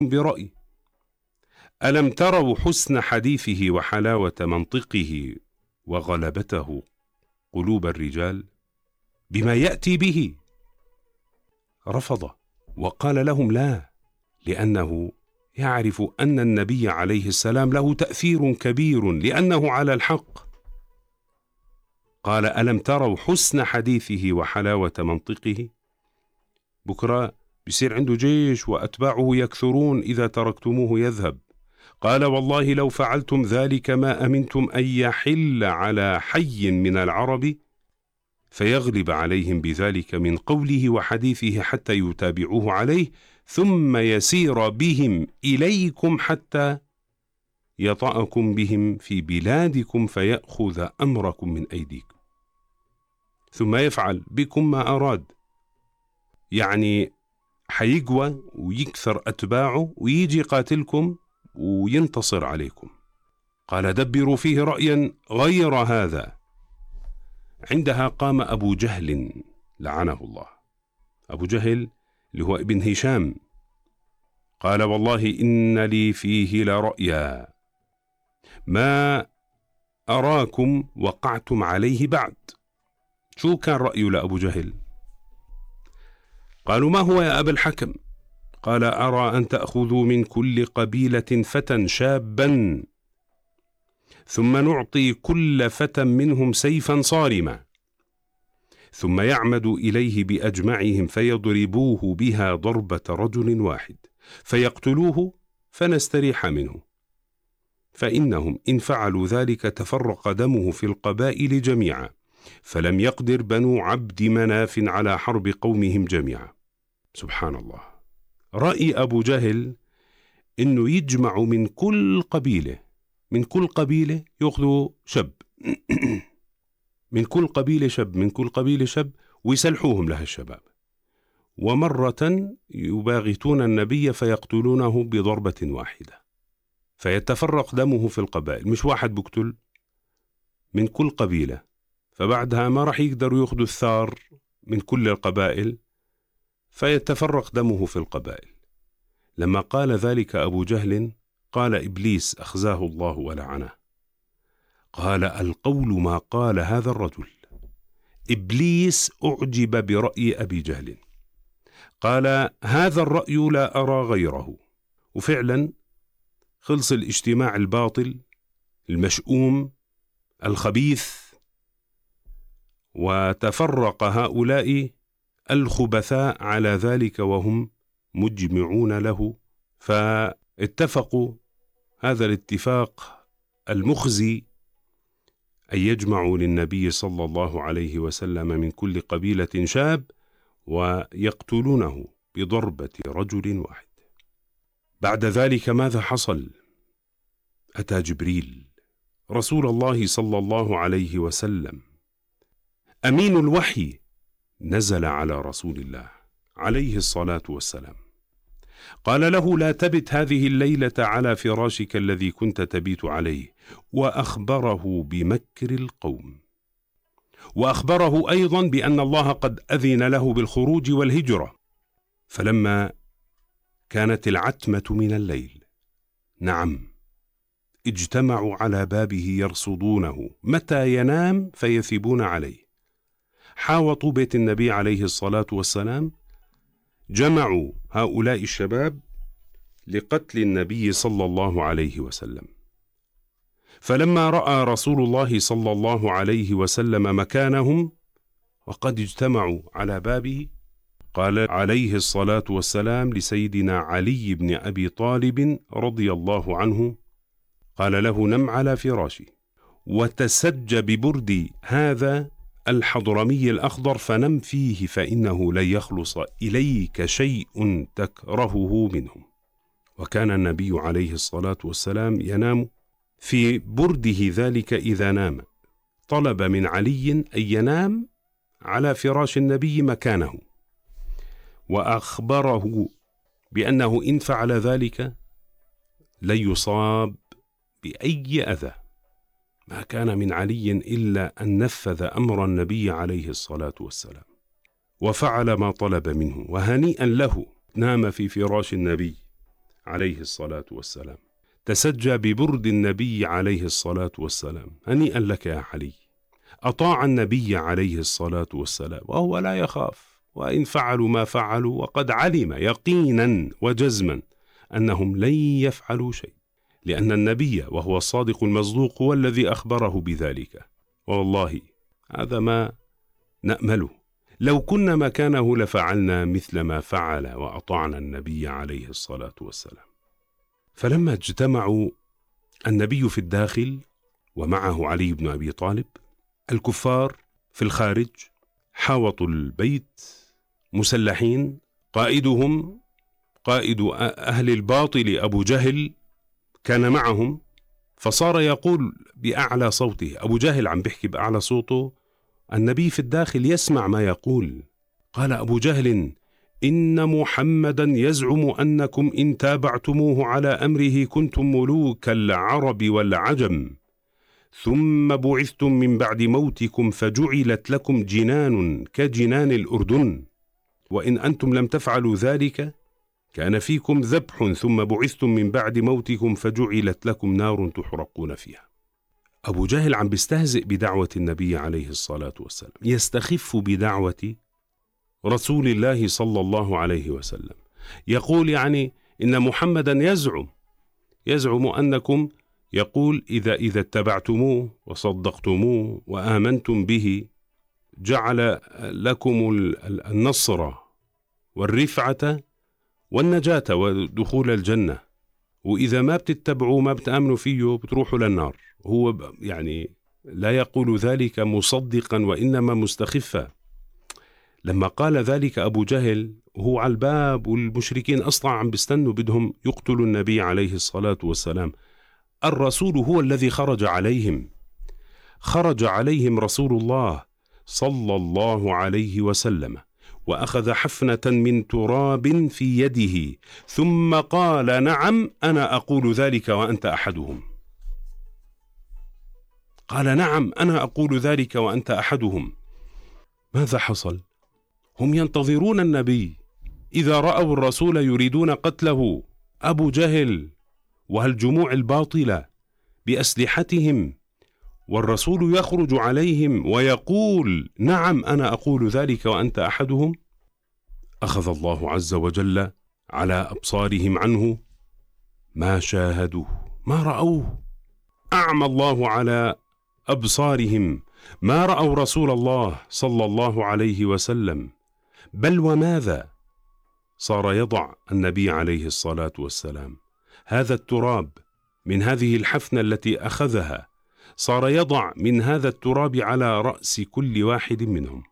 برأي. ألم تروا حسن حديثه وحلاوة منطقه وغلبته قلوب الرجال بما يأتي به؟ رفض وقال لهم لا، لأنه يعرف أن النبي عليه السلام له تأثير كبير لأنه على الحق. قال ألم تروا حسن حديثه وحلاوة منطقه؟ بكرة بيصير عنده جيش وأتباعه يكثرون، إذا تركتموه يذهب. قال والله لو فعلتم ذلك ما أمنتم أن يحل على حي من العرب فيغلب عليهم بذلك من قوله وحديثه حتى يتابعوه عليه، ثم يسير بهم إليكم حتى يطأكم بهم في بلادكم فيأخذ أمركم من أيديكم، ثم يفعل بكم ما أراد. يعني حيقوى ويكثر أتباعه ويجي قاتلكم وينتصر عليكم. قال دبروا فيه رأيا غير هذا. عندها قام أبو جهل لعنه الله، أبو جهل اللي هو ابن هشام، قال والله إن لي فيه لرأيا ما أراكم وقعتم عليه بعد. شو كان رأيه لأبو جهل؟ قالوا ما هو يا أبا الحكم؟ قال أرى أن تأخذوا من كل قبيلة فتى شابا، ثم نعطي كل فتى منهم سيفا صارما، ثم يعمد إليه بأجمعهم فيضربوه بها ضربة رجل واحد فيقتلوه فنستريح منه، فإنهم إن فعلوا ذلك تفرق دمه في القبائل جميعا، فلم يقدر بنو عبد مناف على حرب قومهم جميعا. سبحان الله. رأي أبو جهل إنه يجمعوا من كل قبيلة يأخذوا شاب من كل قبيلة شاب ويسلحوهم لها الشباب، ومرة يباغتون النبي فيقتلونه بضربة واحدة فيتفرق دمه في القبائل. مش واحد بقتل، من كل قبيلة، فبعدها ما راح يقدروا يأخذوا الثار من كل القبائل فيتفرق دمه في القبائل. لما قال ذلك أبو جهل قال إبليس أخزاه الله ولعنه، قال القول ما قال هذا الرجل. إبليس أعجب برأي أبي جهل، قال هذا الرأي لا أرى غيره. وفعلا خلص الاجتماع الباطل المشؤوم الخبيث، وتفرق هؤلاء الخبثاء على ذلك وهم مجمعون له، فاتفقوا هذا الاتفاق المخزي أن يجمعوا للنبي صلى الله عليه وسلم من كل قبيلة شاب ويقتلونه بضربة رجل واحد. بعد ذلك ماذا حصل؟ أتى جبريل رسول الله صلى الله عليه وسلم أمين الوحي، نزل على رسول الله عليه الصلاة والسلام، قال له لا تبت هذه الليلة على فراشك الذي كنت تبيت عليه، وأخبره بمكر القوم، وأخبره أيضا بأن الله قد أذن له بالخروج والهجرة. فلما كانت العتمة من الليل، نعم، اجتمعوا على بابه يرصدونه متى ينام فيثبون عليه، حاوطوا بيت النبي عليه الصلاة والسلام، جمعوا هؤلاء الشباب لقتل النبي صلى الله عليه وسلم. فلما رأى رسول الله صلى الله عليه وسلم مكانهم وقد اجتمعوا على بابه، قال عليه الصلاة والسلام لسيدنا علي بن أبي طالب رضي الله عنه، قال له نم على فراشي وتسج ببرد هذا الحضرمي الأخضر فنم فيه، فإنه لن يخلص إليك شيء تكرهه منهم. وكان النبي عليه الصلاة والسلام ينام في برده ذلك إذا نام، طلب من علي أن ينام على فراش النبي مكانه، وأخبره بأنه إن فعل ذلك لن يصاب بأي أذى. ما كان من علي إلا أن نفذ أمر النبي عليه الصلاة والسلام وفعل ما طلب منه، وهنيئا له، نام في فراش النبي عليه الصلاة والسلام، تسجى ببرد النبي عليه الصلاة والسلام. هنيئا لك يا علي، أطاع النبي عليه الصلاة والسلام وهو لا يخاف، وإن فعلوا ما فعلوا وقد علم يقينا وجزما أنهم لن يفعلوا شيء، لأن النبي وهو الصادق المصدوق هو الذي أخبره بذلك. والله هذا ما نأمله، لو كنا مكانه لفعلنا مثل ما فعل وأطعنا النبي عليه الصلاة والسلام. فلما اجتمعوا النبي في الداخل ومعه علي بن أبي طالب، الكفار في الخارج حاوطوا البيت مسلحين، قائدهم قائد أهل الباطل أبو جهل كان معهم، فصار يقول بأعلى صوته، أبو جهل عم بيحكي بأعلى صوته، النبي في الداخل يسمع ما يقول. قال أبو جهل: إن محمدا يزعم أنكم إن تابعتموه على أمره كنتم ملوك العرب والعجم، ثم بعثتم من بعد موتكم فجعلت لكم جنان كجنان الأردن، وإن أنتم لم تفعلوا ذلك كان فيكم ذبح، ثم بعثتم من بعد موتكم فجعلت لكم نار تحرقون فيها. أبو جهل عم بيستهزئ بدعوة النبي عليه الصلاة والسلام، يستخف بدعوة رسول الله صلى الله عليه وسلم، يقول يعني إن محمدا يزعم أنكم، يقول إذا اتبعتموه وصدقتموه وآمنتم به جعل لكم النصر والرفعة والنجاة ودخول الجنة، وإذا ما بتتبعوا ما بتآمنوا فيه بتروحوا للنار. هو يعني لا يقول ذلك مصدقا وإنما مستخفا. لما قال ذلك أبو جهل وهو على الباب والمشركين أصلا عم بيستنوا بدهم يقتلوا النبي عليه الصلاة والسلام، الرسول هو الذي خرج عليهم رسول الله صلى الله عليه وسلم، وأخذ حفنة من تراب في يده، ثم قال: نعم أنا أقول ذلك وأنت أحدهم. قال: نعم أنا أقول ذلك وأنت أحدهم. ماذا حصل؟ هم ينتظرون النبي، إذا رأوا الرسول يريدون قتله، أبو جهل وهالجموع الباطلة بأسلحتهم، والرسول يخرج عليهم ويقول: نعم أنا أقول ذلك وأنت أحدهم. أخذ الله عز وجل على أبصارهم عنه ما شاهدوه ما رأوه، أعمى الله على أبصارهم ما رأوا رسول الله صلى الله عليه وسلم. بل وماذا صار يضع النبي عليه الصلاة والسلام هذا التراب من هذه الحفنة التي أخذها، صار يضع من هذا التراب على رأس كل واحد منهم.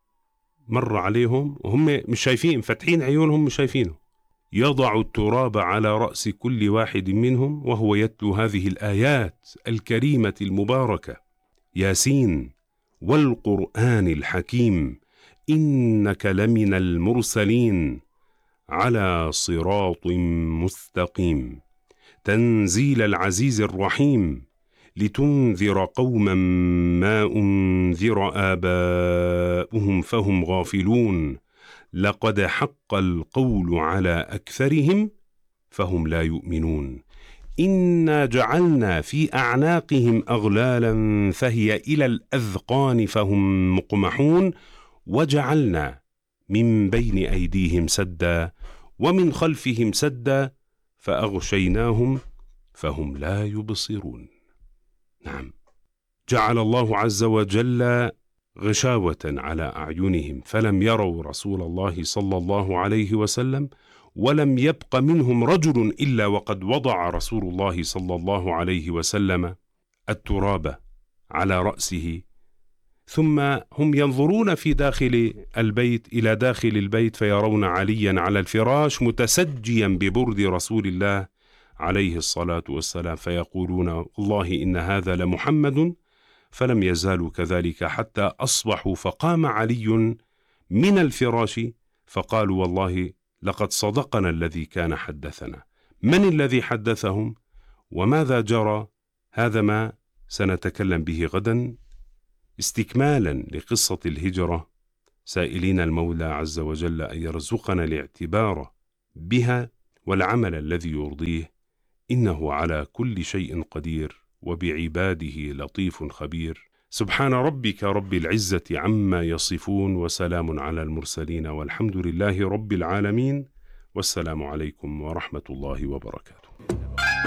مر عليهم وهم مش شايفين، فتحين عيونهم مش شايفينه، يضع التراب على رأس كل واحد منهم وهو يتلو هذه الآيات الكريمة المباركة: ياسين والقرآن الحكيم إنك لمن المرسلين على صراط مستقيم، تنزيل العزيز الرحيم، لتنذر قوما ما أنذر آباؤهم فهم غافلون، لقد حق القول على أكثرهم فهم لا يؤمنون، إنا جعلنا في أعناقهم أغلالا فهي إلى الأذقان فهم مقمحون، وجعلنا من بين أيديهم سدا ومن خلفهم سدا فأغشيناهم فهم لا يبصرون. نعم، جعل الله عز وجل غشاوة على أعينهم فلم يروا رسول الله صلى الله عليه وسلم، ولم يبق منهم رجل إلا وقد وضع رسول الله صلى الله عليه وسلم التراب على رأسه، ثم هم ينظرون في داخل البيت إلى داخل البيت فيرون عليا على الفراش متسجيا ببرد رسول الله عليه الصلاة والسلام، فيقولون: والله إن هذا لمحمد. فلم يزالوا كذلك حتى أصبحوا، فقام علي من الفراش فقالوا: والله لقد صدقنا الذي كان حدثنا. من الذي حدثهم وماذا جرى؟ هذا ما سنتكلم به غدا استكمالا لقصة الهجرة، سائلين المولى عز وجل أن يرزقنا الاعتبار بها والعمل الذي يرضيه، إنه على كل شيء قدير وبعباده لطيف خبير. سبحان ربك رب العزة عما يصفون، وسلام على المرسلين، والحمد لله رب العالمين، والسلام عليكم ورحمة الله وبركاته.